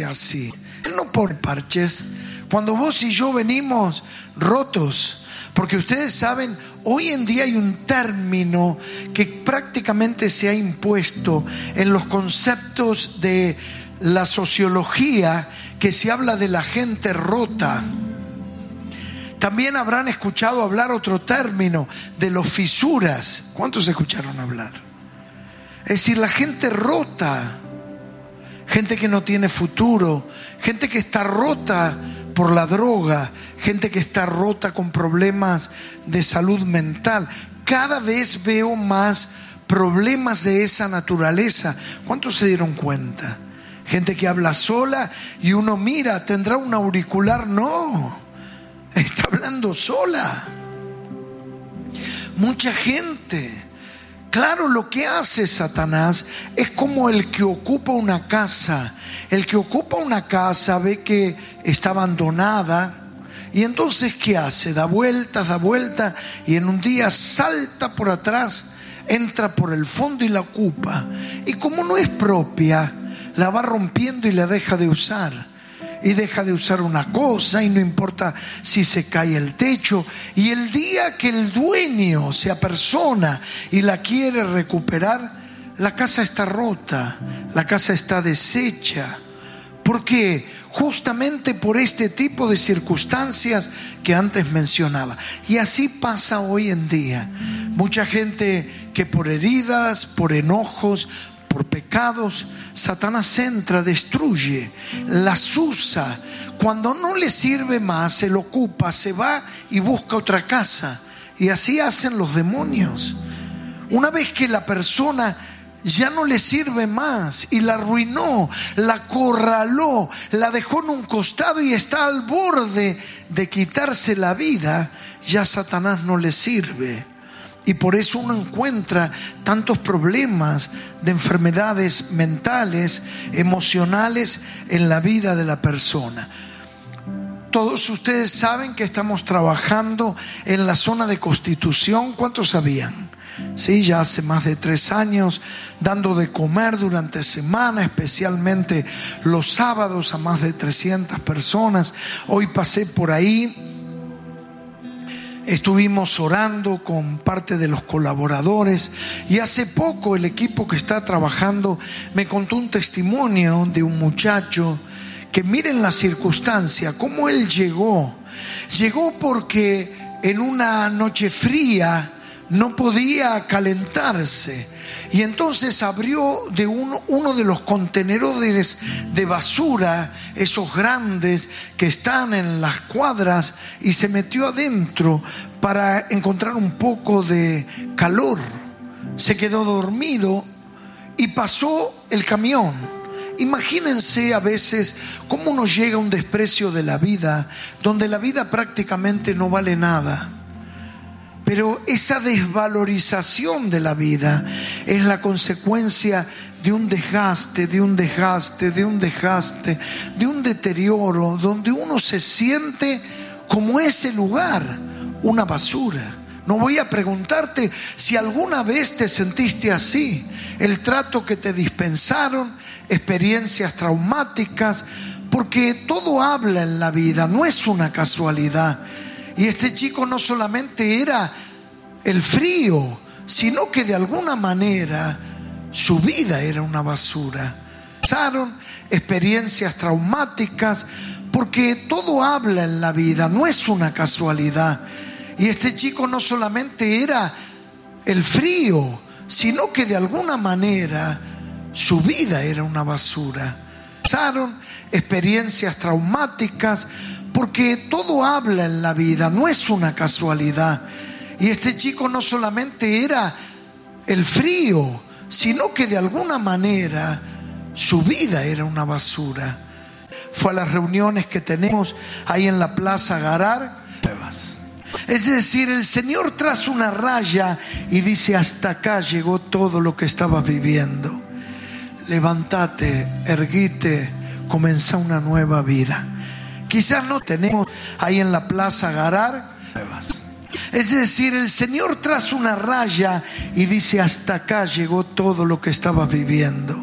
sea así. No por parches. Cuando vos y yo venimos rotos, porque ustedes saben, hoy en día hay un término que prácticamente se ha impuesto en los conceptos de la sociología, que se habla de la gente rota. También habrán escuchado hablar otro término, de los fisuras. ¿Cuántos escucharon hablar? Es decir, la gente rota, gente que no tiene futuro, gente que está rota por la droga, gente que está rota con problemas de salud mental. Cada vez veo más problemas de esa naturaleza. ¿Cuántos se dieron cuenta? Gente que habla sola y uno mira, ¿tendrá un auricular? No, está hablando sola. Mucha gente. Claro, lo que hace Satanás es como el que ocupa una casa. El que ocupa una casa ve que está abandonada y entonces ¿qué hace? Da vueltas y en un día salta por atrás, entra por el fondo y la ocupa. Y como no es propia, la va rompiendo y la deja de usar. Y deja de usar una cosa y no importa si se cae el techo. Y el día que el dueño se apersona y la quiere recuperar, la casa está rota, la casa está deshecha. ¿Por qué? Justamente por este tipo de circunstancias que antes mencionaba. Y así pasa hoy en día. Mucha gente que por heridas, por enojos, por pecados, Satanás entra, destruye, las usa. Cuando no le sirve más, se lo ocupa, se va y busca otra casa. Y así hacen los demonios. Una vez que la persona ya no le sirve más y la arruinó, la acorraló, la dejó en un costado y está al borde de quitarse la vida, ya Satanás no le sirve. Y por eso uno encuentra tantos problemas de enfermedades mentales, emocionales en la vida de la persona. Todos ustedes saben que estamos trabajando en la zona de Constitución. ¿Cuántos sabían? Sí, ya hace más de 3 años, dando de comer durante semana, especialmente los sábados, a más de 300 personas. Hoy pasé por ahí. Estuvimos orando con parte de los colaboradores y hace poco el equipo que está trabajando me contó un testimonio de un muchacho que, miren la circunstancia, cómo él llegó. Llegó porque en una noche fría no podía calentarse y entonces abrió de uno de los contenedores de basura, esos grandes que están en las cuadras, y se metió adentro para encontrar un poco de calor. Se quedó dormido y pasó el camión. Imagínense a veces cómo uno llega a un desprecio de la vida, donde la vida prácticamente no vale nada. Pero esa desvalorización de la vida es la consecuencia de un desgaste, de un deterioro, donde uno se siente como ese lugar, una basura. No voy a preguntarte si alguna vez te sentiste así. El trato que te dispensaron, experiencias traumáticas, porque todo habla en la vida, no es una casualidad. Y este chico no solamente era el frío, sino que de alguna manera su vida era una basura. Pasaron experiencias traumáticas, porque todo habla en la vida, no es una casualidad. Y este chico no solamente era el frío, sino que de alguna manera su vida era una basura. Pasaron experiencias traumáticas, porque todo habla en la vida, no es una casualidad. Y este chico no solamente era el frío, sino que de alguna manera su vida era una basura. Fue a las reuniones que tenemos ahí en la Plaza Garar. Es decir, el Señor traza una raya y dice: hasta acá llegó todo lo que estabas viviendo. Levántate, erguite, comenzá una nueva vida. Quizás no tenemos ahí en la Plaza Garar. Es decir, el Señor traza una raya y dice: hasta acá llegó todo lo que estabas viviendo.